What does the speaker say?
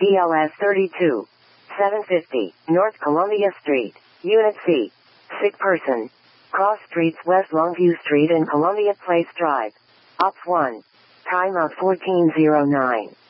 PLS 32. 750, North Columbia Street, Unit C. Sick person. Cross streets West Longview Street and Columbia Place Drive. Ops 1. Timeout 1409.